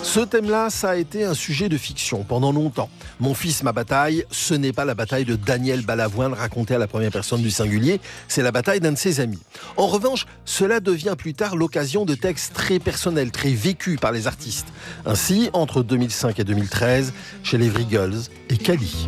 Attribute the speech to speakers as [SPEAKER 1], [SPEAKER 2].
[SPEAKER 1] Ce thème-là, ça a été un sujet de fiction pendant longtemps. Mon fils, ma bataille, ce n'est pas la bataille de Daniel Balavoine racontée à la première personne du singulier, c'est la bataille d'un de ses amis. En revanche, cela devient plus tard l'occasion de textes très personnels, très vécus par les artistes. Ainsi, entre 2005 et 2013, chez les Vrigals et Cali.